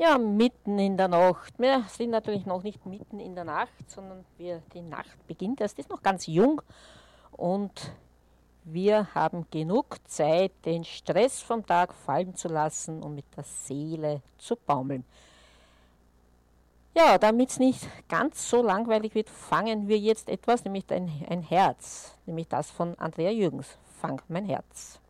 Ja, mitten in der Nacht. Wir sind natürlich noch nicht mitten in der Nacht, sondern die Nacht beginnt erst, ist noch ganz jung und wir haben genug Zeit, den Stress vom Tag fallen zu lassen und mit der Seele zu baumeln. Ja, damit es nicht ganz so langweilig wird, fangen wir jetzt etwas, nämlich ein Herz, nämlich das von Andrea Jürgens. Fang mein Herz.